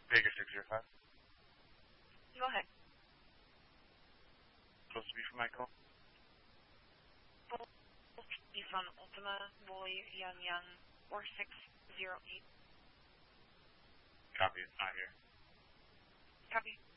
Baker 605. Go ahead. Supposed to be for Michael. From Ultima, Boy, Young, 4608. Copy, it's not here. Copy.